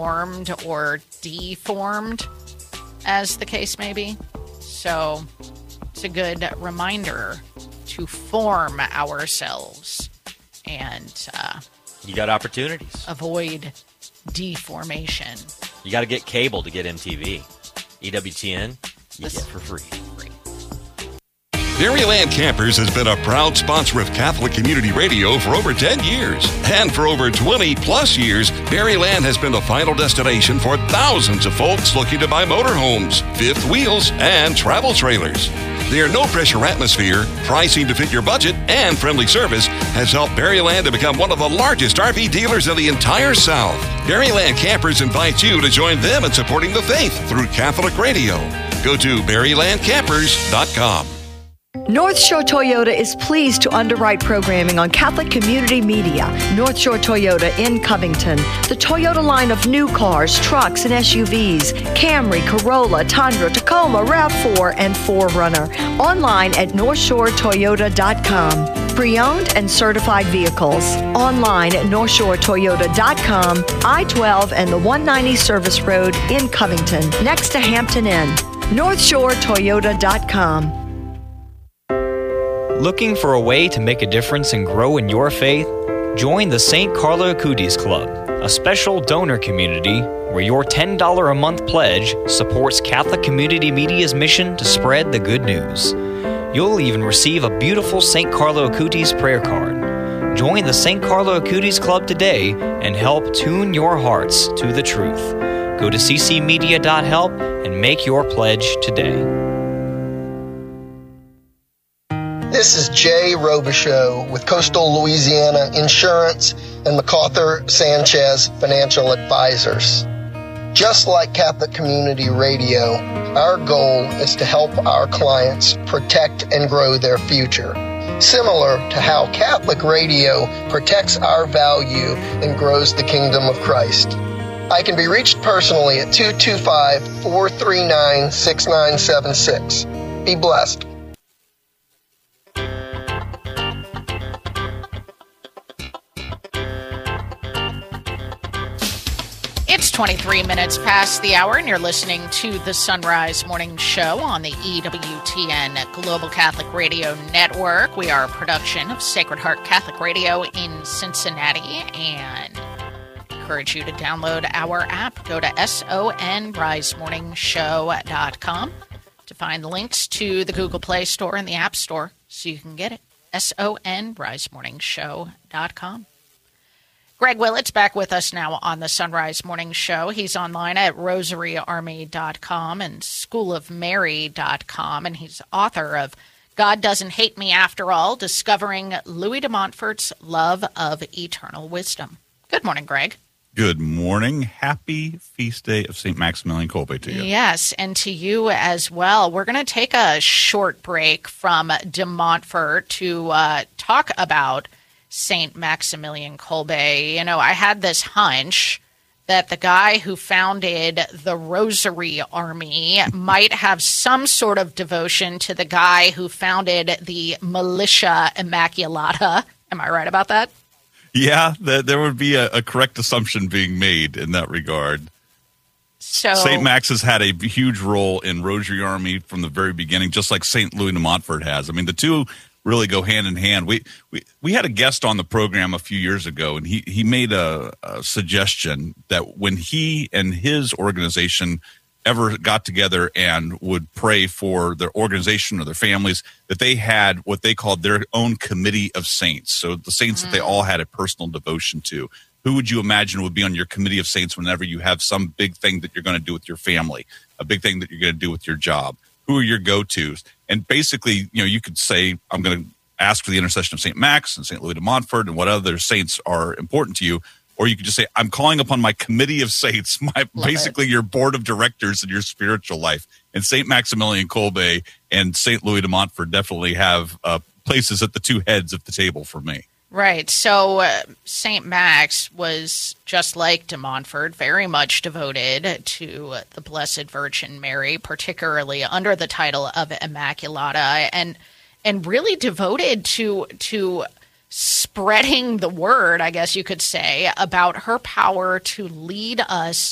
formed or deformed, as the case may be. So it's a good reminder to form ourselves and you got opportunities. Avoid deformation. You got to get cable to get MTV. EWTN, you get for free. Berryland Campers has been a proud sponsor of Catholic Community Radio for over 10 years. And for over 20-plus years, Berryland has been the final destination for thousands of folks looking to buy motorhomes, fifth wheels, and travel trailers. Their no-pressure atmosphere, pricing to fit your budget, and friendly service has helped Berryland to become one of the largest RV dealers in the entire South. Berryland Campers invites you to join them in supporting the faith through Catholic Radio. Go to BerrylandCampers.com. North Shore Toyota is pleased to underwrite programming on Catholic Community Media. North Shore Toyota in Covington. The Toyota line of new cars, trucks, and SUVs. Camry, Corolla, Tundra, Tacoma, RAV4, and 4Runner. Online at NorthShoreToyota.com. Pre-owned and certified vehicles. Online at NorthShoreToyota.com. I-12 and the 190 Service Road in Covington, next to Hampton Inn. NorthShoreToyota.com. Looking for a way to make a difference and grow in your faith? Join the St. Carlo Acutis Club, a special donor community where your $10 a month pledge supports Catholic Community Media's mission to spread the good news. You'll even receive a beautiful St. Carlo Acutis prayer card. Join the St. Carlo Acutis Club today and help tune your hearts to the truth. Go to ccmedia.help and make your pledge today. This is Jay Robichaux with Coastal Louisiana Insurance and MacArthur Sanchez Financial Advisors. Just like Catholic Community Radio, our goal is to help our clients protect and grow their future, similar to how Catholic Radio protects our value and grows the kingdom of Christ. I can be reached personally at 225-439-6976. Be blessed. It's 23 minutes past the hour, and you're listening to the Sunrise Morning Show on the EWTN Global Catholic Radio Network. We are a production of Sacred Heart Catholic Radio in Cincinnati, and encourage you to download our app. Go to sonrisemorningshow.com to find the links to the Google Play Store and the App Store so you can get it. sonrisemorningshow.com. Greg Willett's back with us now on the Sunrise Morning Show. He's online at rosaryarmy.com and schoolofmary.com, and he's author of God Doesn't Hate Me After All, Discovering Louis de Montfort's Love of Eternal Wisdom. Good morning, Greg. Good morning. Happy feast day of St. Maximilian Kolbe to you. Yes, and to you as well. We're going to take a short break from de Montfort to talk about St. Maximilian Kolbe. You know, I had this hunch that the guy who founded the Rosary Army might have some sort of devotion to the guy who founded the Militia Immaculata. Am I right about that? Yeah, there would be a correct assumption being made in that regard. So St. Max has had a huge role in Rosary Army from the very beginning, just like St. Louis de Montfort has. I mean, the two really go hand in hand. We had a guest on the program a few years ago, and he made a suggestion that when he and his organization ever got together and would pray for their organization or their families, that they had what they called their own committee of saints. So the saints that they all had a personal devotion to. Who would you imagine would be on your committee of saints whenever you have some big thing that you're going to do with your family, a big thing that you're going to do with your job? Who are your go-tos? And basically, you know, you could say, I'm going to ask for the intercession of St. Max and St. Louis de Montfort and what other saints are important to you. Or you could just say, I'm calling upon my committee of saints, basically your board of directors in your spiritual life. And St. Maximilian Kolbe and St. Louis de Montfort definitely have places at the two heads of the table for me. Right. So St. Max was just like de Montfort, very much devoted to the Blessed Virgin Mary, particularly under the title of Immaculata, and really devoted to spreading the word, I guess you could say, about her power to lead us